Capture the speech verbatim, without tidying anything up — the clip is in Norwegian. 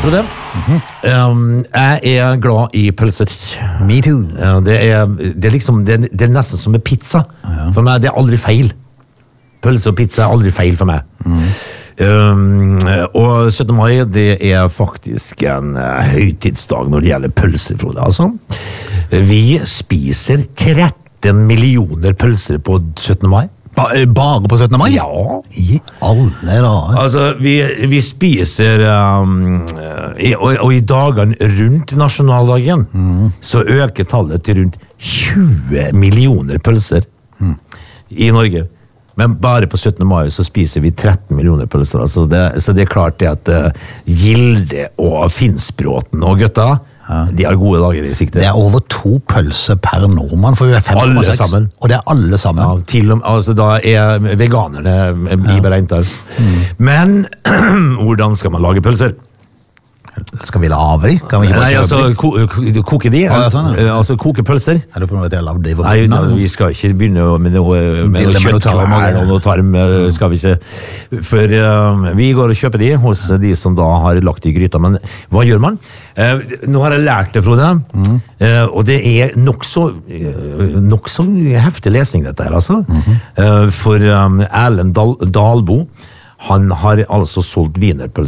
Frode, mm-hmm. um, jeg er glad i pølser. Me too. Ja, det, er, det, er liksom, det, er, det er nesten som med pizza. Ja. For meg det er aldri feil. Pølse og pizza er aldri feil for meg. Mm. Um, og syttende mai det er faktisk en uh, høytidsdag når det gjelder pølser, Frode. Altså. Vi spiser tretten millioner pølser på syttende mai. Bare på syttende mai? Ja. I alle dager. Altså, vi, vi spiser um, i, og, og i dagene rundt nasjonaldagen mm. så øker tallet til rundt tjue millioner pølser mm. i Norge. Men bare på syttende mai så spiser vi tretten millioner pølser. Altså det, så det er klart det at uh, Gilde og Finnsbråten og gutta, ja. De har gode dager i sikte. Det er over to pølser per nordmann, for vi er fem komma seks. Alle sammen. Og det er alle sammen. Ja, til og med, altså da er veganerne i beregnet der. Mm. Men hvordan skal man lage pølser? Skal vi lave de? Kan vi ikke bare Nei, altså, ko, ko, koke de. Ah, ja, sånn, ja. Altså, koke pølser. Er du på noe til å lave de? Nei, da, vi skal ikke begynne med noe, med noe kjøttkvær og noe tarm, skal vi ikke. For uh, vi går og kjøper de hos de som da har lagt i gryta. Men hva gjør man? Uh, nå har jeg lært det, Frode. Mm. Uh, og det er nok så, uh, nok så heftig lesning dette her, altså. Mm-hmm. Uh, for um, Erlend Dal Dalbo, han har altså solgt wienerpølser